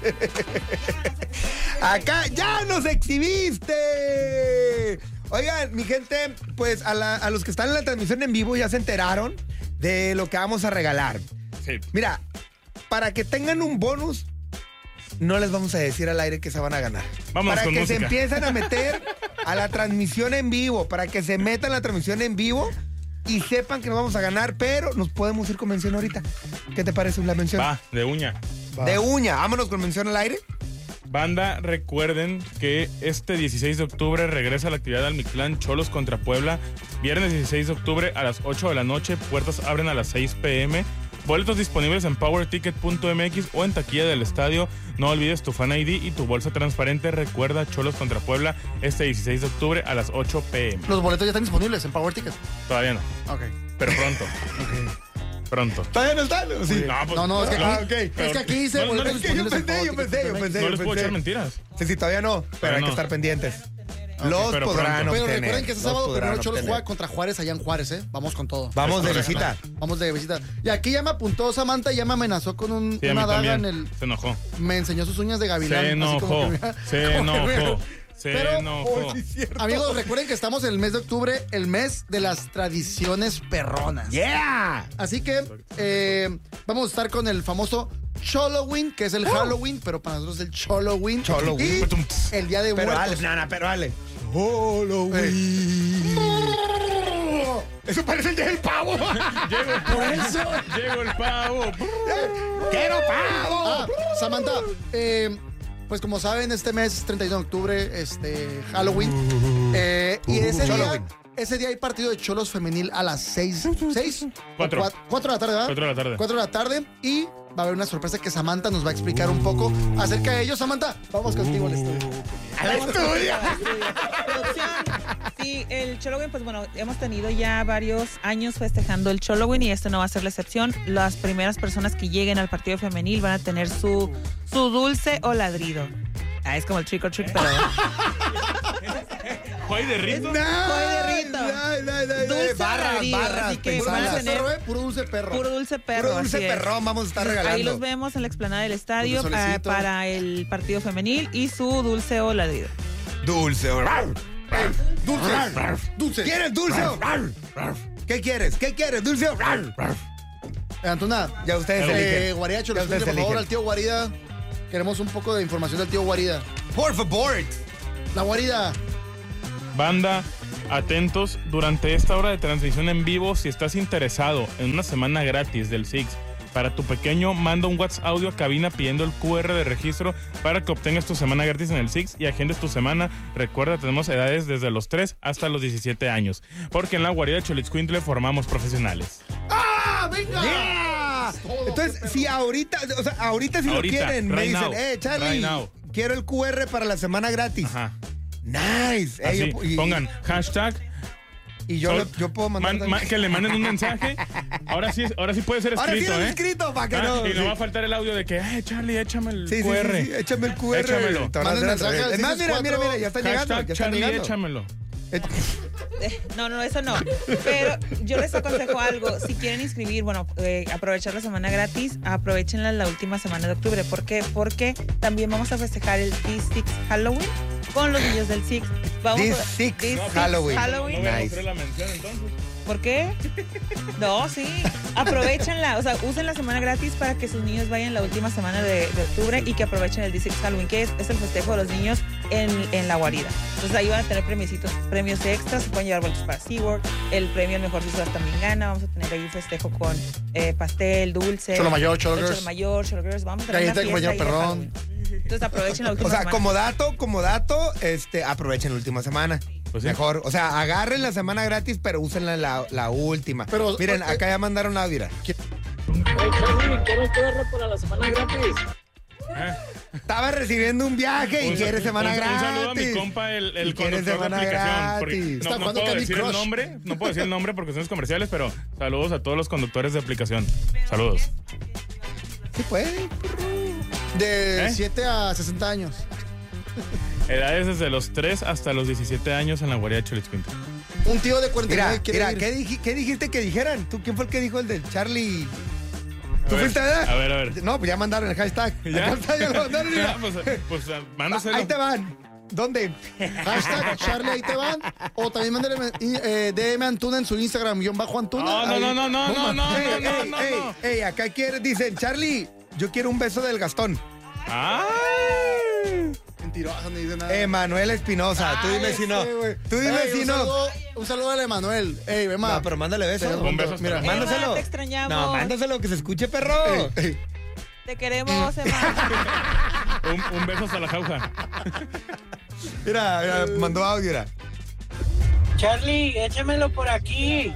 Acá ya nos exhibiste. Oigan, mi gente, pues a los que están en la transmisión en vivo ya se enteraron de lo que vamos a regalar. Sí. Mira, para que tengan un bonus, no les vamos a decir al aire que se van a ganar. Vámonos para con que música. se empiecen a meter a la transmisión en vivo, para que se metan a la transmisión en vivo y sepan que nos vamos a ganar, pero nos podemos ir con mención ahorita. ¿Qué te parece la mención? Va, de uña. De uña, vámonos con mención al aire. Banda, recuerden que este 16 de octubre regresa la actividad del Mictlán Cholos contra Puebla. Viernes 16 de octubre a las 8 de la noche. Puertas abren a las 6 p.m. Boletos disponibles en powerticket.mx o en taquilla del estadio. No olvides tu Fan ID y tu bolsa transparente. Recuerda, Cholos contra Puebla este 16 de octubre a las 8 p.m. Los boletos ya están disponibles en Power Ticket. Todavía no, Ok. pero pronto. Pronto. ¿Todavía no están? Sí. No, es que aquí, ok. es que aquí dice No, no, boletos es que yo disponibles en pensé. No les puedo echar mentiras. Sí, todavía no, pero hay no. que estar pendientes. Los pero podrán pronto. Pero obtener. recuerden que este los sábado podrán primero Cholos obtener. juega contra Juárez allá en Juárez, ¿eh? Vamos con todo. Vamos de Correcto. visita. Vamos de visita. Y aquí ya me apuntó Samantha, ya me amenazó con Sí, a mí una daga en también. el... Se enojó. Me enseñó sus uñas de gavilán. Se así como enojó. que mira, Se como que enojó. mira. Se Pero, enojó. Sí, cierto. Amigos, recuerden que estamos en el mes de octubre, el mes de las tradiciones perronas. ¡Yeah! Así que vamos a estar con el famoso Choloween, que es el Halloween, pero para nosotros es el Choloween. Choloween. Y el Día de Pero Muertos. Ale, pero Ale. Halloween. Eso parece el día del pavo. Llegó el pavo. Llegó el pavo. ¡Quiero pavo! Ah, Samantha, pues como saben, este mes, 31 de octubre, Halloween. Y ese día hay partido de Cholos femenil a las 6. 4 de la tarde, ¿verdad? 4 de la tarde. 4 de la tarde. Y va a haber una sorpresa que Samantha nos va a explicar un poco acerca de ello. Samantha, vamos contigo al estudio. ¡Al estudio! Producción. Sí, el Choloween, pues bueno, hemos tenido ya varios años festejando el Choloween y este no va a ser la excepción. Las primeras personas que lleguen al partido femenil van a tener su dulce o ladrido. Es como el trick or treat, pero... ¿Juay de rito? Dulce barras, ladrido, así que Puro van a dulce tener perro, puro dulce perro. puro dulce perro. Puro dulce así es. perrón vamos a estar regalando. Ahí los vemos en la explanada del estadio Dulce solecito. para el partido femenil y su dulce o ladrido. Dulce. Dulce. ¿Quieres dulce? ¿Qué quieres? ¿Qué quieres? ¿Dulce? Antona, Ya ustedes eligen. Guarida, Ya Cholos, ustedes por favor, eligen. al tío Guarida. Queremos un poco de información del tío Guarida. Por favor. La Guarida. Banda, atentos durante esta hora de transmisión en vivo. Si estás interesado en una semana gratis del Six para tu pequeño, manda un WhatsApp audio a cabina pidiendo el QR de registro para que obtengas tu semana gratis en el Six y agendes tu semana. Recuerda, tenemos edades desde los 3 hasta los 17 años, porque en la guarida Cholitzcuintle formamos profesionales. ¡Ah, venga! ¡Yeah! Todo Entonces, si ahorita si lo Ahorita, quieren, me right dicen, now, Charlie, right now. quiero el QR para la semana gratis. Ajá. Nice. Así, Y pongan hashtag. y yo puedo mandar también. Que le manden un mensaje. Ahora sí puede ser escrito, Ahora sí lo he ¿eh? escrito para que Ah, no. y no sí. va a faltar el audio de que, Charlie, échame el Sí, QR. sí, échame el QR. Échamelo. Te van a Manden hacer- mensaje al Es más, mira, 664. ya están llegando. Hashtag Ya están Charlie, llegando. échamelo. No, eso no. Pero yo les aconsejo algo. Si quieren inscribir, aprovechar la semana gratis, aprovechenla la última semana de octubre. ¿Por qué? Porque también vamos a festejar el D6 Halloween con los niños del Six. D6 Halloween. No voy a Nice. mostrar la mención entonces. ¿Por qué? No, sí. Aprovechenla. O sea, usen la semana gratis para que sus niños vayan la última semana de octubre y que aprovechen el D6 Halloween, que es el festejo de los niños en la guarida. Entonces ahí van a tener premios extras. Se pueden llevar boletos para SeaWorld. El premio al mejor disfraz también gana. Vamos a tener ahí un festejo con pastel, dulce. Cholo mayor, Cholo Cholo girls. mayor, Cholo girls. Vamos a tener Galleta una de fiesta compañero ahí de perrón. Halloween. Entonces aprovechen la última O sea, semana. como dato, aprovechen la última semana. Pues sí. Mejor, o sea, agarren la semana gratis, pero úsenla la última. Pero, miren, acá ya mandaron audio. Mira. Charlie, quiero un QR para la semana gratis. Estaba recibiendo un viaje y quiere semana gratis. Un saludo a mi compa, Y el quiere conductor de semana aplicación. Porque gratis. Está no jugando puedo Candy decir el Crush. nombre, no puedo decir el nombre porque son los comerciales, pero saludos a todos los conductores de aplicación. Saludos. Sí puede. De ¿Eh? 7 a 60 años. Edades desde los 3 hasta los 17 años en la guardia de Cholitzcuintle. Un tío de 49 Mira, quiere ir. ¿qué dijiste que dijeran? ¿Tú quién fue el que dijo el del Charlie? ¿Tú fuiste, verdad? A ver. No, pues ya mandaron el hashtag. ¿Ya? El hashtag ya lo mandaron, mira. Pues mándaselo. Ahí te van. ¿Dónde? Hashtag Charlie, ahí te van. O también mándale DM a Antuna en su Instagram, _Antuna. No. Ey, acá dicen, Charlie, yo quiero un beso del Gastón. ¡Ay! Mentiroso, no dice nada. Manuel Espinosa, tú dime si no. Tú dime si no. Un saludo a Emanuel. Ey, Emma. No, pero mándale beso. Un beso. Mira, Emma, mándaselo. te extrañamos. No, mándaselo, que se escuche, perro. Te queremos, Emma. Un beso hasta la jauja. Mira, mandó audio, mira. Charlie, échamelo por aquí.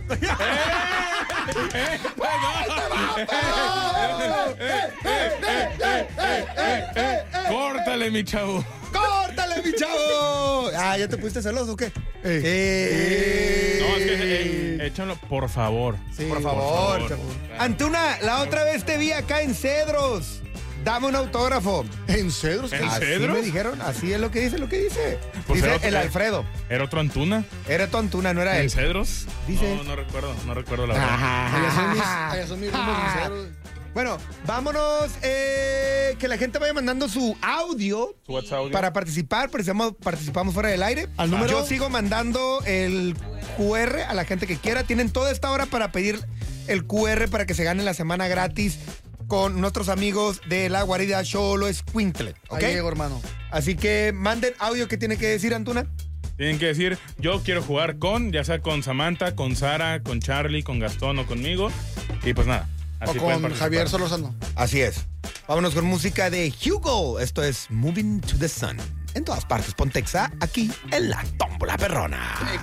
¡Córtale, mi chavo! ¡Córtale, mi chavo! ¿Ya te pusiste celoso o qué? No, es que échalo, por favor. Sí, por favor. Claro. Antuna, la otra vez te vi acá en Cedros. Dame un autógrafo. ¿En Cedros? ¿En Así Cedros? me dijeron, así es lo que dice. Pues dice era el otro- Alfredo. ¿Era otro Antuna? Era tu Antuna, no era ¿En él. Cedros? Dice. No recuerdo la verdad. Allá son mis rumos en Cedros. Bueno, vámonos. Que la gente vaya mandando su audio Su WhatsApp. para participar. Participamos fuera del aire. Al número- Yo sigo mandando el QR a la gente que quiera. Tienen toda esta hora para pedir el QR para que se gane la semana gratis con nuestros amigos de la guarida Xolo Escuintle. ¿Ok? Ahí llego, hermano. Así que manden audio. ¿Qué tiene que decir, Antuna? Tienen que decir, yo quiero jugar ya sea con Samantha, con Sara, con Charlie, con Gastón o conmigo. Y pues nada. Así O pueden con participar. Javier Solórzano. Así es. Vámonos con música de Hugo. Esto es Moving to the Sun. En todas partes, Pontexa, aquí en la Tómbola Perrona.